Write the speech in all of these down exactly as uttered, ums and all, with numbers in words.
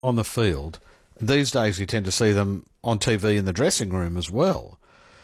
on the field. These days you tend to see them on T V in the dressing room as well.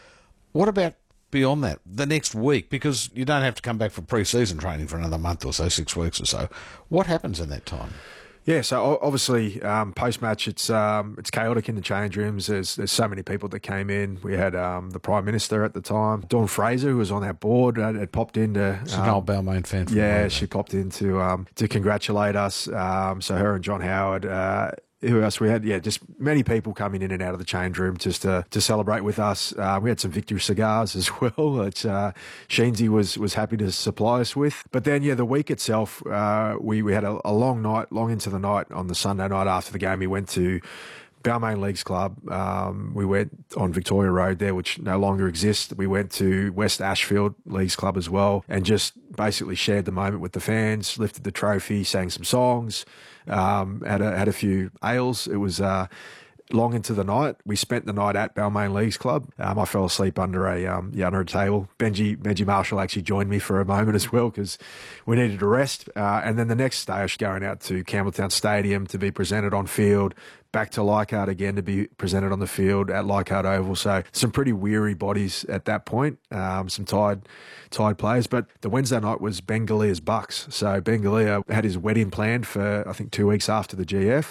What about beyond that, the next week? Because you don't have to come back for pre-season training for another month or so, six weeks or so. What happens in that time? Yeah, so obviously um, post-match it's um, it's chaotic in the change rooms. There's there's so many people that came in. We had um, the Prime Minister at the time, Dawn Fraser, who was on our board, had, had popped in to... She's um, an old Balmain fan. From yeah, she popped in to, um, to congratulate us. Um, so her and John Howard... Uh, Who else we had? Yeah, just many people coming in and out of the change room just to, to celebrate with us. Uh, we had some Victory cigars as well, which uh, Sheensy was was happy to supply us with. But then, yeah, the week itself, uh, we, we had a, a long night, long into the night on the Sunday night after the game. We went to Balmain Leagues Club. Um, we went on Victoria Road there, which no longer exists. We went to West Ashfield Leagues Club as well and just basically shared the moment with the fans, lifted the trophy, sang some songs, um, had a, had a few ales. It was uh, long into the night. We spent the night at Balmain Leagues Club. Um, I fell asleep under a um, yeah, under a table. Benji Benji Marshall actually joined me for a moment as well because we needed a rest. Uh, and then the next day I was going out to Campbelltown Stadium to be presented on field, back to Leichhardt again to be presented on the field at Leichhardt Oval. So some pretty weary bodies at that point, um, some tired tired players. But the Wednesday night was Ben Galia's Bucks. So Ben Galia had his wedding planned for, I think, two weeks after the G F.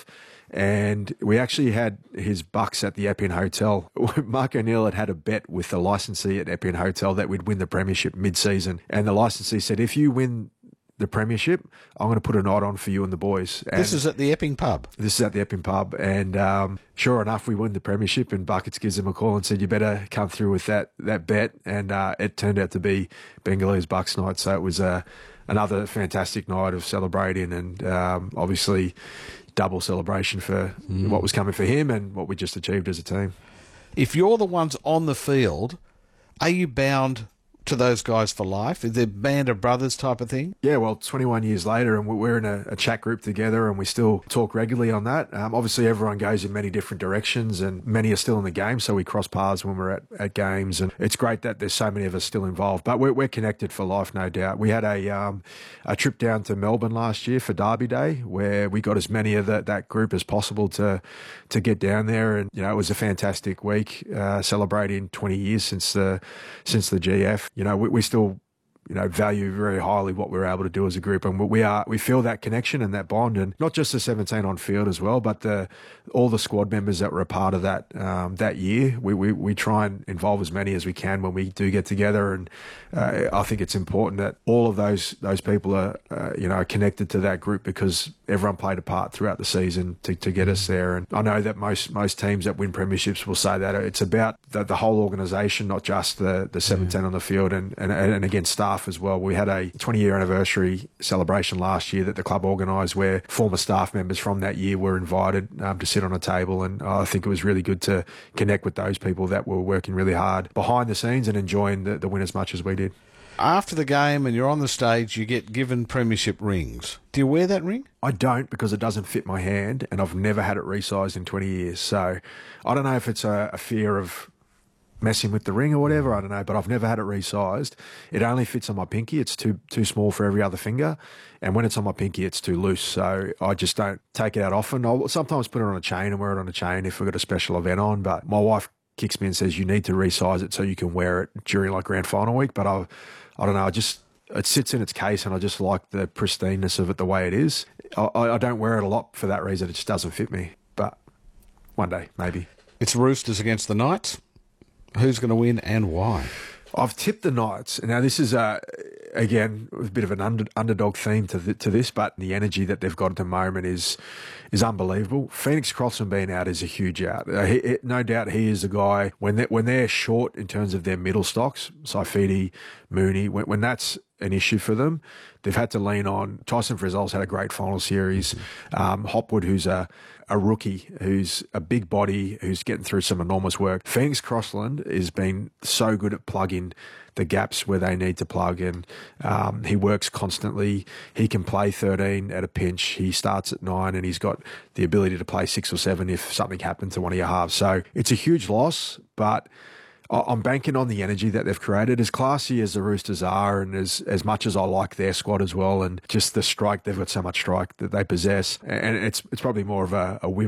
And we actually had his Bucks at the Epping Hotel. Mark O'Neill had had a bet with the licensee at Epping Hotel that we'd win the premiership mid-season. And the licensee said, if you win the premiership, I'm going to put a night on for you and the boys. And this is at the Epping pub? This is at the Epping pub. And um, sure enough, we won the premiership and Buckets gives him a call and said, you better come through with that that bet. And uh, it turned out to be Ben Galia's Bucks night. So it was uh, another fantastic night of celebrating and um, obviously double celebration for mm. what was coming for him and what we just achieved as a team. If you're the ones on the field, are you bound to those guys for life? Is there band of brothers type of thing? Yeah, well, twenty-one years later, and we're in a, a chat group together, and we still talk regularly on that. Um, obviously, everyone goes in many different directions, and many are still in the game, so we cross paths when we're at, at games, and it's great that there's so many of us still involved. But we're, we're connected for life, no doubt. We had a um, a trip down to Melbourne last year for Derby Day, where we got as many of the, that group as possible to to get down there, and you know it was a fantastic week, uh, celebrating twenty years since the since the G F. You know, we, we still, you know, value very highly what we're able to do as a group, and we are we feel that connection and that bond, and not just the seventeen on field as well, but the all the squad members that were a part of that um, that year. We, we we try and involve as many as we can when we do get together, and uh, I think it's important that all of those those people are uh, you know connected to that group because everyone played a part throughout the season to, to get us there. And I know that most most teams that win premierships will say that it's about the, the whole organisation, not just the the seventeen yeah. on the field, and, and and again staff as well. We had a twenty year anniversary celebration last year that the club organised where former staff members from that year were invited um, to sit on a table, and I think it was really good to connect with those people that were working really hard behind the scenes and enjoying the, the win as much as we did. After the game and you're on the stage, you get given premiership rings. Do you wear that ring? I don't, because it doesn't fit my hand, and I've never had it resized in twenty years. So I don't know if it's a, a fear of messing with the ring or whatever, I don't know, but I've never had it resized. It only fits on my pinky. It's too too small for every other finger, and when it's on my pinky, it's too loose, so I just don't take it out often. I'll sometimes put it on a chain and wear it on a chain if we've got a special event on, but my wife kicks me and says you need to resize it so you can wear it during like grand final week, but I I don't know, I just it sits in its case and I just like the pristineness of it the way it is. I, I don't wear it a lot for that reason. It just doesn't fit me, but one day, maybe. It's Roosters against the Knights. Who's going to win and why? I've tipped the Knights. Now, this is, uh, again, a bit of an under, underdog theme to, the, to this, but the energy that they've got at the moment is is unbelievable. Phoenix Crossland being out is a huge out. Uh, he, he, no doubt he is the guy, when they're, when they're short in terms of their middle stocks, Saifidi, Mooney, when, when that's an issue for them, they've had to lean on. Tyson Frizzell's had a great final series. Um, Hopwood, who's a, a rookie, who's a big body, who's getting through some enormous work. Phoenix Crossland has been so good at plugging the gaps where they need to plug, and um, he works constantly. He can play thirteen at a pinch. He starts at nine, and he's got the ability to play six or seven if something happened to one of your halves. So it's a huge loss, but I- I'm banking on the energy that they've created. As classy as the Roosters are, and as as much as I like their squad as well, and just the strike, they've got so much strike that they possess, and it's it's probably more of a, a whim